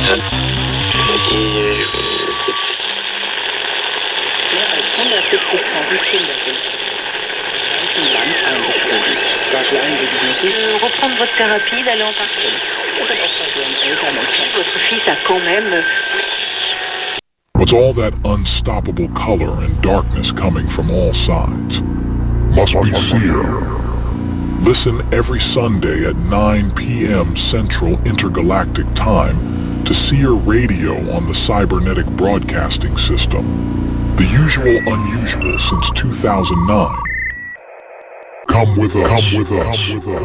Als 170.000 Kinder sind im Land eingeschrieben. Dort lernen wir die Musik. Reprendre votre thérapie, d'aller en partie. Und dann auch bei ihren Eltern und votre fils a quand même. What's all that unstoppable color and darkness coming from all sides? Must be fear. Listen every Sunday at 9 p.m. Central Intergalactic Time to Seer Radio on the Cybernetic Broadcasting System. The usual unusual since 2009. Come with us.